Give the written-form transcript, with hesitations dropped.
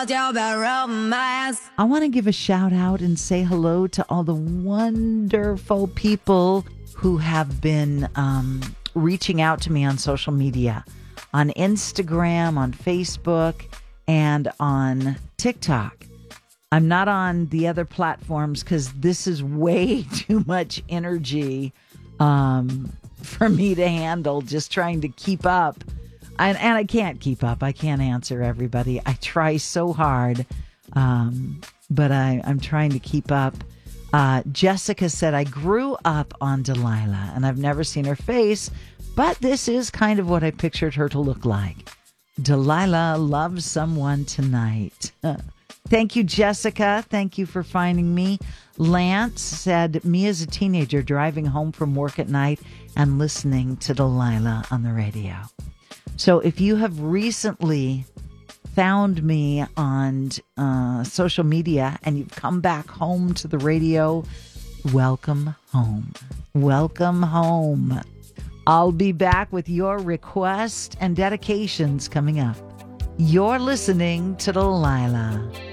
I want to give a shout out and say hello to all the wonderful people who have been reaching out to me on social media, on Instagram, on Facebook, and on TikTok. I'm not on the other platforms because this is way too much energy for me to handle, just trying to keep up. And I can't keep up. I can't answer everybody. I try so hard, but I'm trying to keep up. Jessica said, I grew up on Delilah, and I've never seen her face, but this is kind of what I pictured her to look like. Delilah loves someone tonight. Thank you, Jessica. Thank you for finding me. Lance said, me as a teenager driving home from work at night and listening to Delilah on the radio. So if you have recently found me on social media and you've come back home to the radio, welcome home. Welcome home. I'll be back with your requests and dedications coming up. You're listening to Delilah.